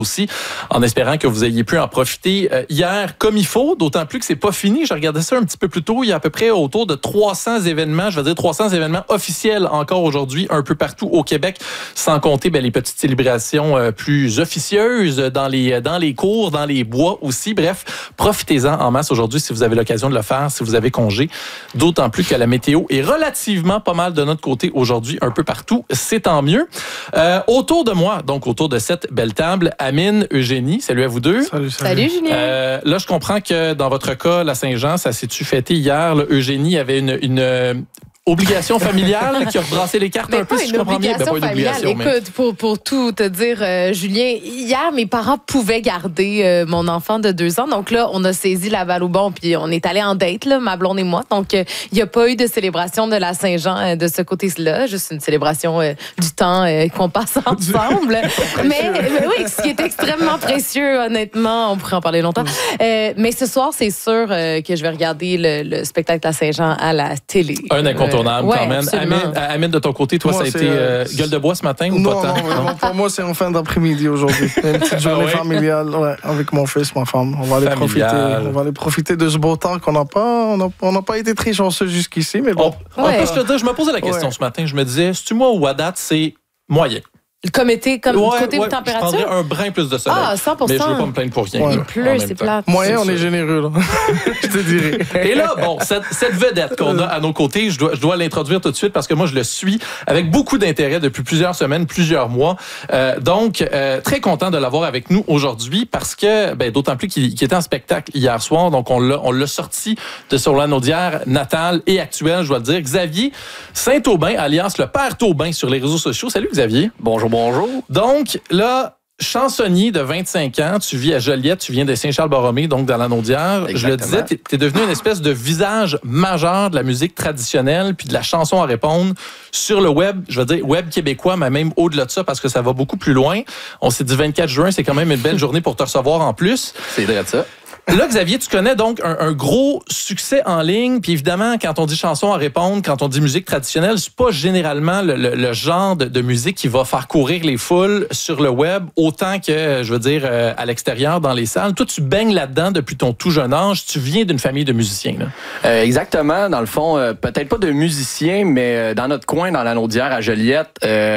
aussi, en espérant que vous ayez pu en profiter hier comme il faut, d'autant plus que c'est pas fini. Je regardais ça un petit peu plus tôt. Il y a à peu près autour de 300 événements, 300 événements officiels encore aujourd'hui, un peu partout au Québec, sans compter les petites célébrations plus officieuses dans les cours, dans les bois aussi. Bref, profitez-en en masse aujourd'hui si vous avez l'occasion de le faire, si vous avez congé. D'autant plus que la météo est relativement pas mal de notre côté aujourd'hui, un peu partout. C'est tant mieux. Autour de moi, donc autour de cette belle table, Amine, Eugénie, salut à vous deux. Salut Julien. Là, je comprends que dans votre cas, la Saint-Jean, ça s'est-tu fêté hier. Là, Eugénie avait une obligation familiale qui a rebrassé les cartes un peu, si je comprends bien. Pas une obligation familiale. Écoute, pour tout te dire, Julien, hier, mes parents pouvaient garder mon enfant de 2 ans. Donc là, on a saisi la balle au bon, puis on est allé en date, là, ma blonde et moi. Donc, il n'y a pas eu de célébration de la Saint-Jean de ce côté-là. Juste une célébration du temps qu'on passe ensemble. mais oui, ce qui est extrêmement précieux, honnêtement. On pourrait en parler longtemps. Mais ce soir, c'est sûr que je vais regarder le spectacle de la Saint-Jean à la télé. Un incontournable quand même. Amine, de ton côté, toi, moi, ça a été gueule de bois ce matin ou pas tant? Non, pour moi, c'est en fin d'après-midi aujourd'hui. Une petite journée familiale avec mon fils, ma femme. On va aller profiter de ce beau temps qu'on n'a pas. On n'a pas été très chanceux jusqu'ici, mais bon. Je me posais la question ce matin. Je me disais, c'est-tu moi ou à date, c'est moyen? Côté température? Je prendrais un brin plus de soleil. Ah, 100%. Mais je ne veux pas me plaindre pour rien. Il pleut, c'est plate. Moyen, on est généreux, là. Je te dirais. Et là, bon, cette vedette qu'on a à nos côtés, je dois l'introduire tout de suite parce que moi, je le suis avec beaucoup d'intérêt depuis plusieurs semaines, plusieurs mois. Donc, très content de l'avoir avec nous aujourd'hui parce que, d'autant plus qu'il était en spectacle hier soir. Donc, on l'a sorti de son lanaudière natal et actuel, je dois le dire. Xavier Saint-Aubin, alias le Père Taubin sur les réseaux sociaux. Salut, Xavier. Bonjour. Donc, là, chansonnier de 25 ans, tu vis à Joliette, tu viens de Saint-Charles-Borromée, donc dans la Naudière. Je le disais, t'es devenu une espèce de visage majeur de la musique traditionnelle puis de la chanson à répondre sur le web, je veux dire web québécois, mais même au-delà de ça parce que ça va beaucoup plus loin. On s'est dit 24 juin, c'est quand même une belle journée pour te recevoir en plus. C'est vrai de ça. Là, Xavier, tu connais donc un gros succès en ligne. Puis évidemment, quand on dit chanson à répondre, quand on dit musique traditionnelle, c'est pas généralement le genre de musique qui va faire courir les foules sur le web autant que, je veux dire, à l'extérieur, dans les salles. Toi, tu baignes là-dedans depuis ton tout jeune âge. Tu viens d'une famille de musiciens, là. Exactement. Dans le fond, peut-être pas de musiciens, mais dans notre coin, dans la Naudière à Joliette,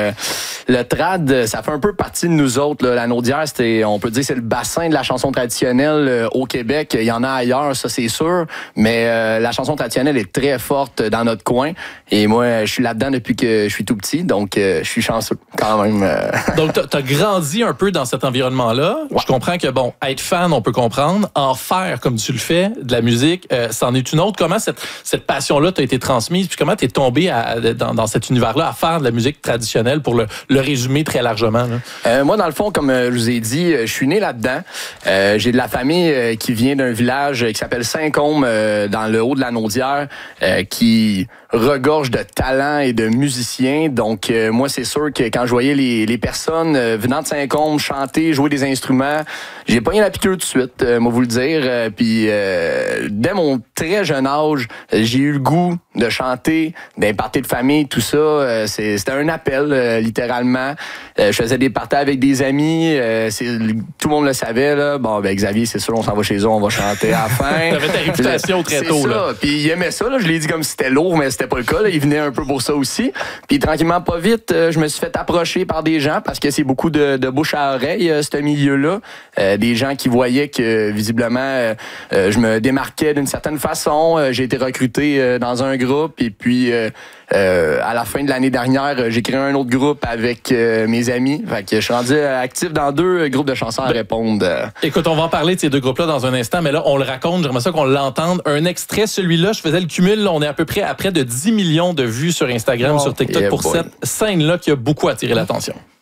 le trad, ça fait un peu partie de nous autres, là. La Naudière, on peut dire, c'est le bassin de la chanson traditionnelle au Québec. Il y en a ailleurs, ça c'est sûr, mais la chanson traditionnelle est très forte dans notre coin. Et moi, je suis là-dedans depuis que je suis tout petit, donc je suis chanceux quand même. Donc, tu as grandi un peu dans cet environnement-là. Ouais. Je comprends que, être fan, on peut comprendre. En faire, comme tu le fais, de la musique, c'en est une autre. Comment cette passion-là t'a été transmise? Puis comment t'es tombé dans cet univers-là à faire de la musique traditionnelle pour le résumer très largement? Moi, dans le fond, comme je vous ai dit, je suis né là-dedans. J'ai de la famille qui vient d'un village qui s'appelle Saint-Côme, dans le haut de la Naudière, qui regorge de talents et de musiciens. Donc, moi, c'est sûr que quand je voyais les personnes venant de Saint-Côme chanter, jouer des instruments, j'ai pogné la piqûre tout de suite, moi vous le dire. Puis, dès mon très jeune âge, j'ai eu le goût de chanter, d'un party de famille, tout ça. C'était un appel, littéralement. Je faisais des parties avec des amis. Tout le monde le savait, là. Bon, Xavier, c'est sûr, on s'en va chez eux, on va chanter à la fin. T'avais ta réputation très tôt, ça. Là. Puis il aimait ça, là. Je l'ai dit comme si c'était lourd, mais c'était pas le cas, là. Il venait un peu pour ça aussi. Puis tranquillement, pas vite, je me suis fait approcher par des gens parce que c'est beaucoup de bouche à oreille, ce milieu-là. Des gens qui voyaient que, visiblement, je me démarquais d'une certaine façon. J'ai été recruté dans un groupe et puis à la fin de l'année dernière, j'ai créé un autre groupe avec mes amis. Fait que je suis rendu actif dans 2 groupes de chansons à répondre. Écoute, on va en parler de ces 2 groupes-là dans un instant, mais là, on le raconte. J'aimerais ça qu'on l'entende. Un extrait, celui-là, je faisais le cumul. Là, on est à peu près à près de 10 millions de vues sur Instagram, sur TikTok pour cette scène-là qui a beaucoup attiré l'attention.